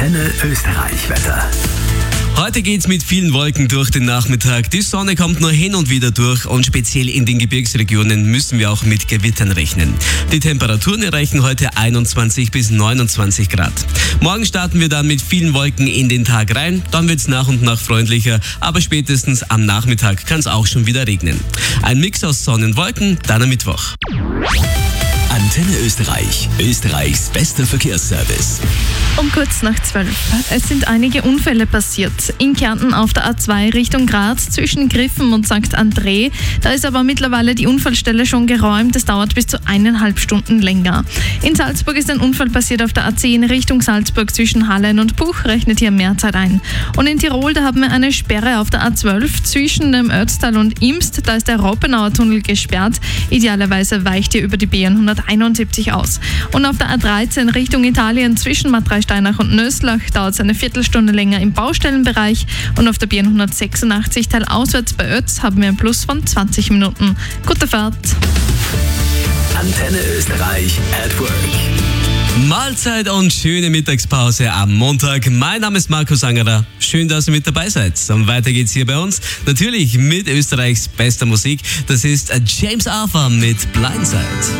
Antenne Österreich Wetter. Heute geht's mit vielen Wolken durch den Nachmittag. Die Sonne kommt nur hin und wieder durch und speziell in den Gebirgsregionen müssen wir auch mit Gewittern rechnen. Die Temperaturen erreichen heute 21 bis 29 Grad. Morgen starten wir dann mit vielen Wolken in den Tag rein, dann wird's nach und nach freundlicher, aber spätestens am Nachmittag kann's auch schon wieder regnen. Ein Mix aus Sonne und Wolken, dann am Mittwoch. Antenne Österreich, Österreichs bester Verkehrsservice. Um kurz nach 12. Es sind einige Unfälle passiert. In Kärnten auf der A2 Richtung Graz zwischen Griffen und St. André. Da ist aber mittlerweile die Unfallstelle schon geräumt. Es dauert bis zu 1,5 Stunden länger. In Salzburg ist ein Unfall passiert auf der A10 Richtung Salzburg zwischen Hallein und Buch. Rechnet hier mehr Zeit ein. Und in Tirol, da haben wir eine Sperre auf der A12 zwischen dem Ötztal und Imst. Da ist der Roppenauer Tunnel gesperrt. Idealerweise weicht ihr über die B171 aus. Und auf der A13 Richtung Italien zwischen Matrei-Steinach und Nöslach dauert es eine Viertelstunde länger im Baustellenbereich. Und auf der B186 Teil auswärts bei Ötz haben wir einen Plus von 20 Minuten. Gute Fahrt! Antenne Österreich at Work. Mahlzeit und schöne Mittagspause am Montag. Mein Name ist Markus Angerer. Schön, dass ihr mit dabei seid. Und weiter geht's hier bei uns. Natürlich mit Österreichs bester Musik. Das ist James Arthur mit Blindside.